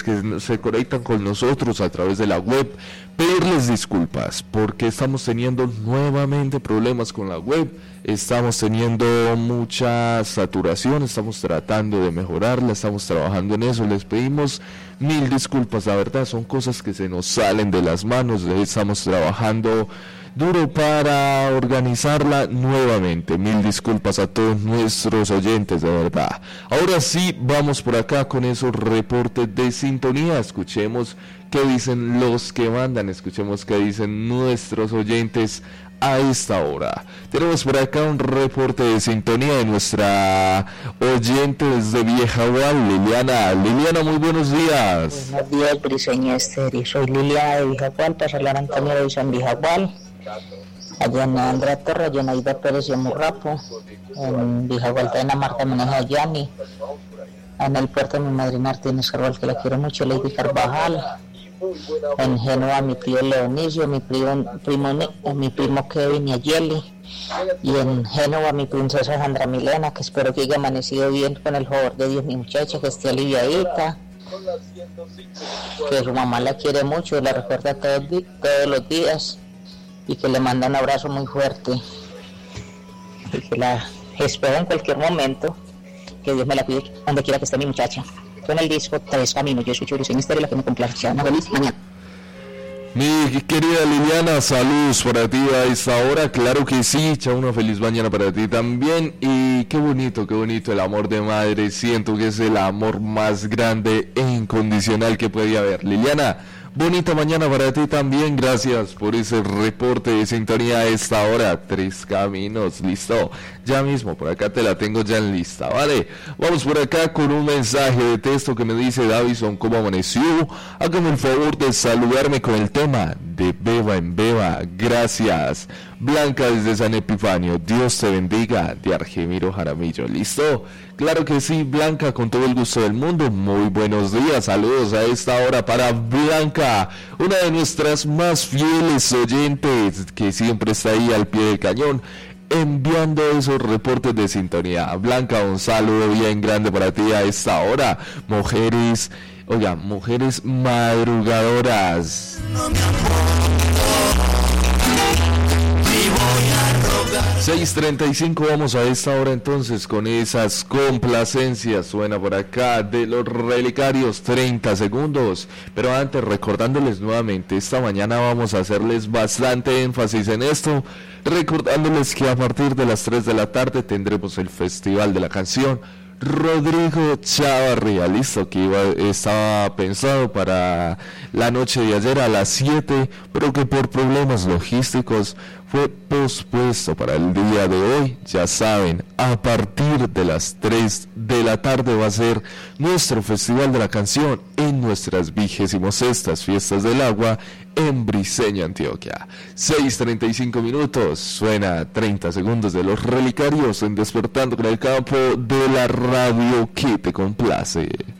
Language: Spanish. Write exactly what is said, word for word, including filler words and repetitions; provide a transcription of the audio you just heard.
que se conectan con nosotros a través de la web, pedirles disculpas porque estamos teniendo nuevamente problemas con la web, estamos teniendo mucha saturación, estamos tratando de mejorarla, estamos trabajando en eso, les pedimos mil disculpas, la verdad son cosas que se nos salen de las manos, estamos trabajando duro para organizarla nuevamente. Mil disculpas a todos nuestros oyentes, de verdad. Ahora sí, vamos por acá con esos reportes de sintonía. Escuchemos qué dicen los que mandan, escuchemos qué dicen nuestros oyentes a esta hora. Tenemos por acá un reporte de sintonía de nuestra oyente desde Viejagual, Liliana. Liliana, muy buenos días. Buenos días, Briseño Esther. Soy Liliana de Viejagual, para hablar Antonio de San Viejagual. Allá en Andrea Torres, allá en Aida Pérez y Murrapo, en Viejagual, en Marta Meneja Yani, en el puerto de mi madre Martínez Carval, que la quiero mucho, Lady Carvajal, en Génova mi tío Leonicio, mi primo, primo, mi primo Kevin y Ayeli, y en Génova mi princesa Sandra Milena, que espero que haya amanecido bien con el favor de Dios, mi muchacha, que esté aliviadita, que su mamá la quiere mucho, la recuerda todos, todos los días, y que le manda un abrazo muy fuerte y que la espero en cualquier momento, que Dios me la cuide donde quiera que esté mi muchacha. Con el disco Tres Caminos, yo soy Churicio Estéreo, la que me complace. Una feliz mañana. Mi querida Liliana, saludos para ti a esta hora, claro que sí, chao, una feliz mañana para ti también, y qué bonito, qué bonito el amor de madre, siento que es el amor más grande e incondicional que puede haber. Liliana, bonita mañana para ti también, gracias por ese reporte de sintonía a esta hora. Tres Caminos, listo, ya mismo, por acá te la tengo ya en lista, ¿vale? Vamos por acá con un mensaje de texto que me dice Davison, ¿cómo amaneció? Hágame el favor de saludarme con el tema de Beba en Beba, gracias. Blanca desde San Epifanio, Dios te bendiga, de Argemiro Jaramillo, ¿listo? Claro que sí, Blanca, con todo el gusto del mundo, muy buenos días, saludos a esta hora para Blanca, una de nuestras más fieles oyentes, que siempre está ahí al pie del cañón, enviando esos reportes de sintonía. Blanca, un saludo bien grande para ti a esta hora, mujeres, oiga, mujeres madrugadoras. No me seis treinta y cinco, vamos a esta hora entonces con esas complacencias, suena por acá de los Relicarios, treinta segundos, pero antes recordándoles nuevamente, esta mañana vamos a hacerles bastante énfasis en esto, recordándoles que a partir de las tres de la tarde tendremos el Festival de la Canción Rodrigo Chavarría, listo, que iba, estaba pensado para la noche de ayer a las siete, pero que por problemas logísticos fue pospuesto para el día de hoy. Ya saben, a partir de las tres de la tarde va a ser nuestro Festival de la Canción en nuestras vigésimos sextas Fiestas del Agua en Briseño, Antioquia. seis treinta y cinco minutos, suena treinta segundos de los Relicarios en Despertando con el Campo de la radio que te complace.